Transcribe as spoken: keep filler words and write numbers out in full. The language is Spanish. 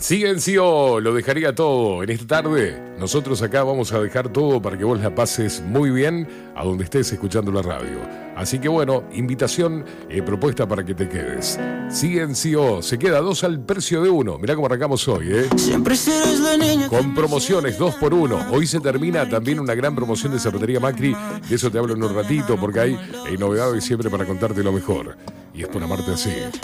Ciencio, lo dejaría todo. En esta tarde, nosotros acá vamos a dejar todo para que vos la pases muy bien a donde estés escuchando la radio. Así que bueno, invitación, eh, propuesta para que te quedes. Ciencio, se queda dos al precio de uno. Mirá cómo arrancamos hoy, ¿eh? Siempre serás la niña. Con promociones dos por uno. Hoy se termina también una gran promoción de Zapatería Macri. De eso te hablo en un ratito porque hay eh, novedades siempre para contarte lo mejor. Y es por amarte así.